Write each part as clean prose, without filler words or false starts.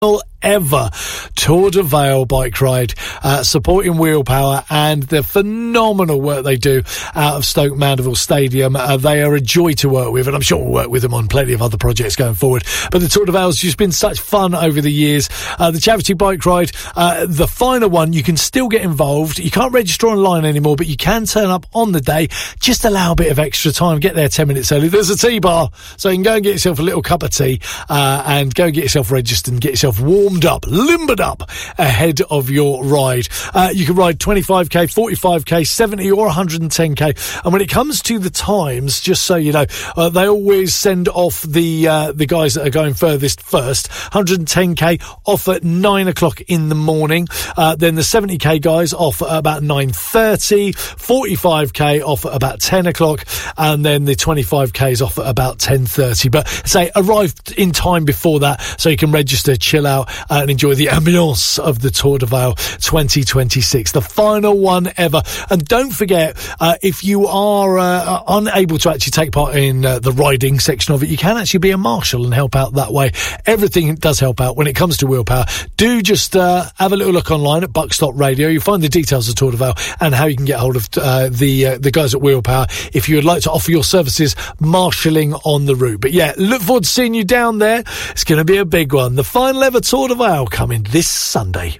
ever Tour de Vale bike ride, supporting Wheel Power and the phenomenal work they do out of Stoke Mandeville Stadium. They are a joy to work with, and I'm sure we'll work with them on plenty of other projects going forward. But the Tour de Vale's just been such fun over the years. The charity bike ride, the final one, you can still get involved. You can't register online anymore, but you can turn up on the day. Just allow a bit of extra time. Get there 10 minutes early. There's a tea bar, so you can go and get yourself a little cup of tea and go and get yourself registered and get yourself warmed up, limbered up ahead of your ride. You can ride 25k, 45k, 70 or 110k. And when it comes to the times, just so you know, they always send off the guys that are going furthest first. 110k off at 9 o'clock in the morning. Then the 70k guys off at about 9:30. 45k off at about 10 o'clock. And then the 25k's off at about 10:30. But say arrive in time before that so you can register, chill out and enjoy the ambience of the Tour de Vale 2026, the final one ever. And don't forget, if you are unable to actually take part in the riding section of it, you can actually be a marshal and help out that way. Everything does help out when it comes to Wheel Power. Do just have a little look online at Buckstop Radio. You'll find the details of Tour de Vale and how you can get hold of the guys at Wheel Power if you would like to offer your services marshalling on the route. But yeah, look forward to seeing you down there. It's going to be a big one. The final ever Tour de Vale coming this Sunday.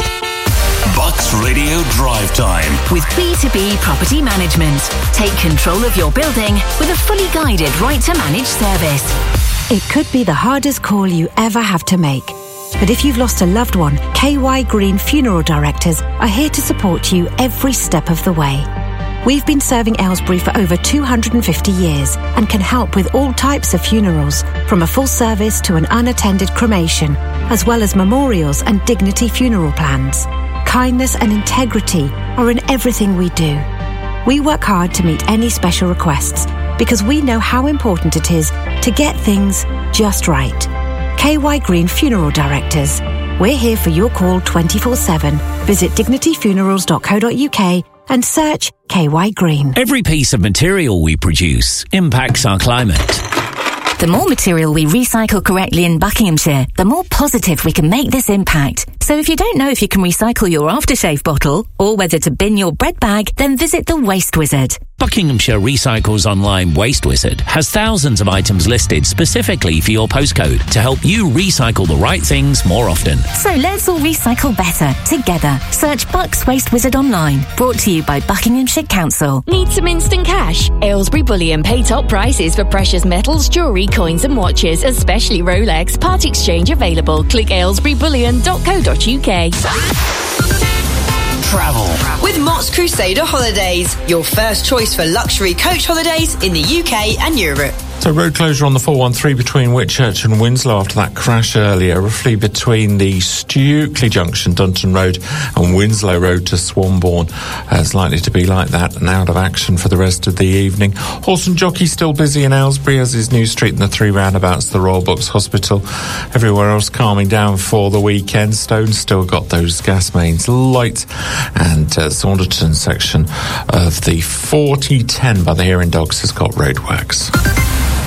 Bucks Radio Drive Time with B2B Property Management. Take control of your building with a fully guided right to manage service. It could be the hardest call you ever have to make. But if you've lost a loved one, KY Green Funeral Directors are here to support you every step of the way. We've been serving Aylesbury for over 250 years and can help with all types of funerals, from a full service to an unattended cremation, as well as memorials and dignity funeral plans. Kindness and integrity are in everything we do. We work hard to meet any special requests because we know how important it is to get things just right. KY Green Funeral Directors. We're here for your call 24/7. Visit dignityfunerals.co.uk and search KY Green. Every piece of material we produce impacts our climate. The more material we recycle correctly in Buckinghamshire, the more positive we can make this impact. So if you don't know if you can recycle your aftershave bottle or whether to bin your bread bag, then visit the Waste Wizard. Buckinghamshire Recycles Online Waste Wizard has thousands of items listed specifically for your postcode to help you recycle the right things more often. So let's all recycle better together. Search Bucks Waste Wizard online. Brought to you by Buckinghamshire Council. Need some instant cash? Aylesbury Bullion pay top prices for precious metals, jewellery, coins and watches, especially Rolex. Part exchange available. Click aylesburyBullion.co.uk. Travel with Mott's Crusader Holidays, your first choice for luxury coach holidays in the UK and Europe. So road closure on the 413 between Whitchurch and Winslow after that crash earlier, roughly between the Stukely Junction, Dunton Road, and Winslow Road to Swanbourne. It's likely to be like that and out of action for the rest of the evening. Horse and Jockey still busy in Aylesbury, as is New Street and the three roundabouts, the Royal Bucks Hospital. Everywhere else calming down for the weekend. Stone's still got those gas mains light, and Saunderton section of the 4010 by the Hearing Dogs has got roadworks.